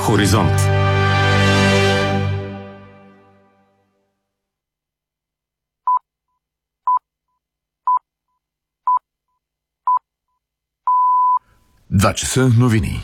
Хоризонт. Два часа новини.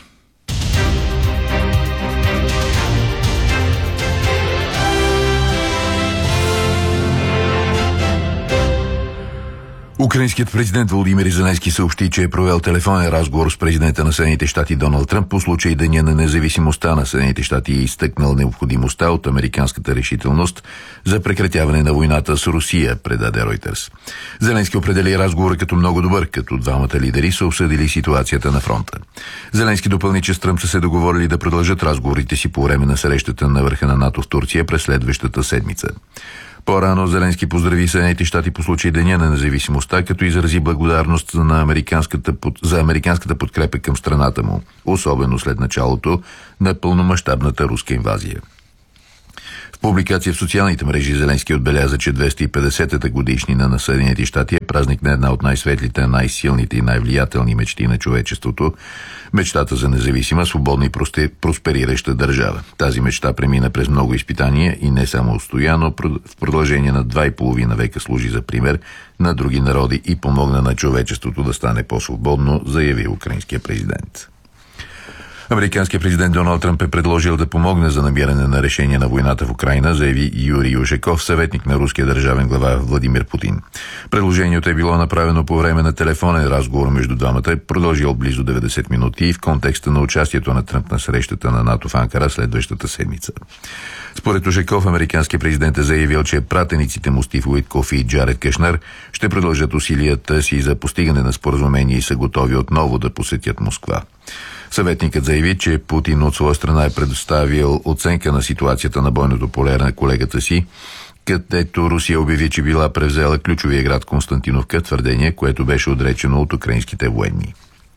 Украинският президент Володимир Зеленски съобщи, че е провел телефонен разговор с президента на Съединените щати Доналд Тръмп по случай Деня на независимостта на Съединените щати и изтъкнал необходимостта от американската решителност за прекратяване на войната с Русия, предаде Ройтерс. Зеленски определи разговора като много добър, като двамата лидери са обсъдили ситуацията на фронта. Зеленски допълни, че с Тръмп са се договорили да продължат разговорите си по време на срещата на върха на НАТО в Турция през следващата седмица. По-рано Зеленски поздрави Съединените щати по случай Деня на независимостта, като изрази благодарност за американската подкрепа към страната му, особено след началото на пълномащабната руска инвазия. В публикация в социалните мрежи Зеленски отбеляза, че 250-та годишнина на Съединените щати е празник на една от най-светлите, най-силните и най-влиятелни мечти на човечеството – мечтата за независима, свободна и просперираща държава. Тази мечта премина през много изпитания и не само устояно, в продължение на 2,5 века служи за пример на други народи и помогна на човечеството да стане по-свободно, заяви украинския президент. Американският президент Доналд Тръмп е предложил да помогне за намиране на решение на войната в Украйна, заяви Юрий Ушаков, съветник на руския държавен глава Владимир Путин. Предложението е било направено по време на телефонен разговор между двамата, продължил близо 90 минути и в контекста на участието на Тръмп на срещата на НАТО в Анкара следващата седмица. Според Ушаков, американският президент е заявил, че пратениците му Стив Уиткоф и Джаред Кушнер ще продължат усилията си за постигане на споразумение и са готови отново да посетят Москва. Съветникът заяви, че Путин от своя страна е предоставил оценка на ситуацията на бойното поле на колегата си, където Русия обяви, че била превзела ключовия град Константиновка, твърдение, което беше отречено от украинските военни.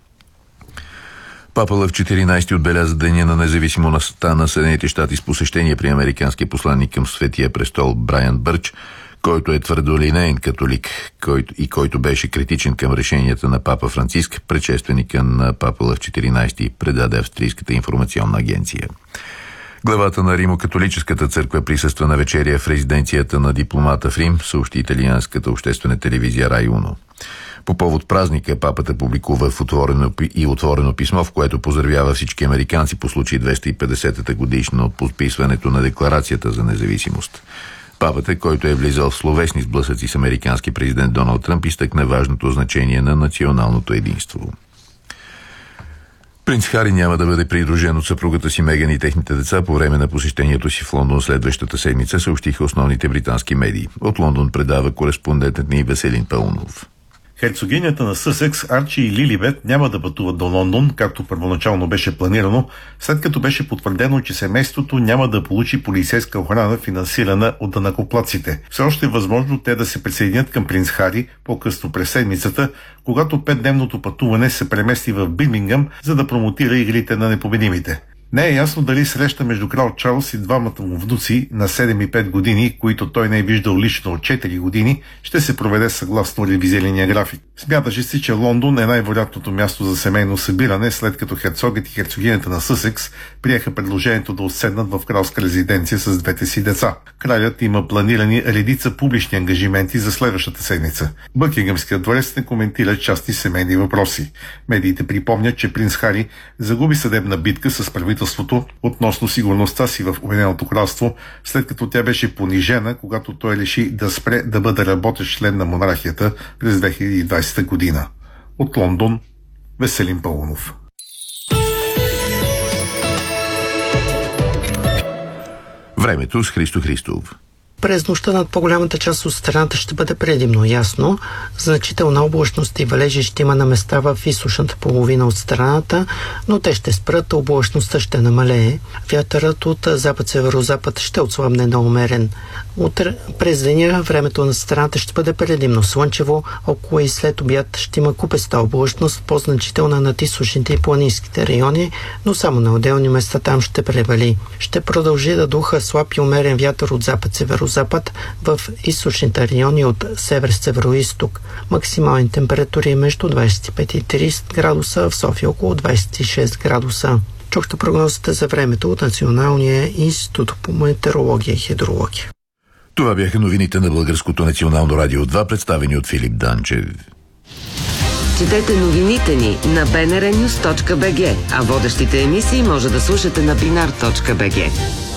Папа Лъв 14 отбеляза Деня на независимостта на Съединените щати с посещение при американския посланник към Светия престол Брайан Бърч, който е твърдолинеен католик който беше критичен към решенията на папа Франциск, предшественика на папа Лъв 14, предаде австрийската информационна агенция. Главата на Римо-католическата църква присъства на вечеря в резиденцията на дипломата в Рим, съобщи италианската обществена телевизия Рай Уно. По повод празника папата публикува отворено писмо, в което поздравява всички американци по случай 250-та годишно от подписването на Декларацията за независимост. Папата, който е влизал в словесни сблъсъци с американски президент Доналд Тръмп, изтъкна важното значение на националното единство. Принц Хари няма да бъде придружен от съпругата си Меган и техните деца по време на посещението си в Лондон следващата седмица, съобщиха основните британски медии. От Лондон предава кореспондентът ни Веселин Паунов. Херцогинята на Съсекс, Арчи и Лилибет няма да пътуват до Лондон, както първоначално беше планирано, след като беше потвърдено, че семейството няма да получи полицейска охрана, финансирана от данъкоплатците. Все още е възможно те да се присъединят към принц Хари по-късно през седмицата, когато 5-дневното пътуване се премести в Бирмингъм, за да промотира игрите на непобедимите. Не е ясно дали среща между крал Чарлз и двамата му внуци на 7 и 5 години, които той не е виждал лично от 4 години, ще се проведе съгласно ревизирания график. Смяташе си, че Лондон е най-вероятното място за семейно събиране, след като херцогът и херцогинята на Съсекс приеха предложението да отседнат в кралска резиденция с двете си деца. Кралят има планирани редица публични ангажименти за следващата седмица. Бъкингъмският дворец не коментира частни семейни въпроси. Медиите припомнят, че принц Хари загуби съдебна битка с правителството относно сигурността си в Обединеното кралство, след като тя беше понижена, когато той реши да спре да бъде работещ член на монархията през 2020 година. От Лондон, Веселин Паунов. Времето с Христо Христов. През нощта над по-голямата част от страната ще бъде предимно ясно. Значителна облачност и валежи ще има на места в източната половина от страната, но те ще спрат, облачността ще намалее. Вятърът от запад-северозапад ще отслабне на умерен. Утре през деня времето на страната ще бъде предимно слънчево, около и след обяд ще има купеста облачност, по-значителна над източните и планинските райони, но само на отделни места там ще превали. Ще продължи да духа слаб и умерен вятър от запад-северозапад в източните райони от север-североизток. Максимални температури между 25 и 30 градуса, в София около 26 градуса. Чухте прогнозата за времето от Националния институт по метеорология и хидрология. Това бяха новините на Българското национално радио 2, представени от Филип Данчев. Четете новините ни на bnrnews.bg, а водещите емисии може да слушате на binar.bg.